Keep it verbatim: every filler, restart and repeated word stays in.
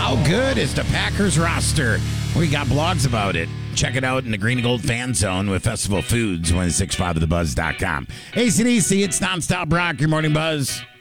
How good is the Packers roster? We got blogs about it. Check it out in the Green and Gold Fan Zone with Festival Foods, one six five of the buzz dot com. A C D C, it's Nonstop Rock, your morning buzz.